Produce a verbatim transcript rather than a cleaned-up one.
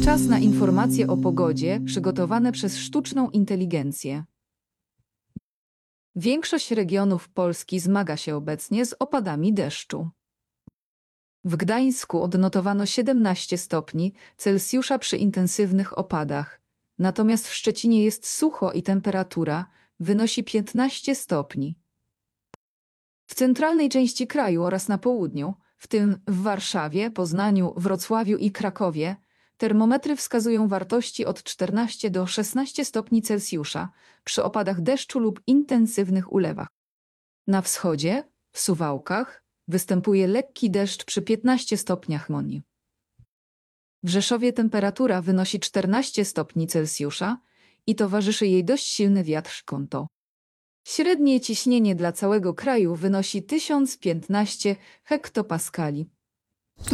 Czas na informacje o pogodzie przygotowane przez sztuczną inteligencję. Większość regionów Polski zmaga się obecnie z opadami deszczu. W Gdańsku odnotowano siedemnaście stopni Celsjusza przy intensywnych opadach, natomiast w Szczecinie jest sucho i temperatura wynosi piętnaście stopni. W centralnej części kraju oraz na południu, w tym w Warszawie, Poznaniu, Wrocławiu i Krakowie, termometry wskazują wartości od czternastu do szesnastu stopni Celsjusza przy opadach deszczu lub intensywnych ulewach. Na wschodzie, w Suwałkach, występuje lekki deszcz przy piętnastu stopniach Moni. W Rzeszowie temperatura wynosi czternaście stopni Celsjusza i towarzyszy jej dość silny wiatr szkonto. Średnie ciśnienie dla całego kraju wynosi tysiąc piętnaście hektopaskali.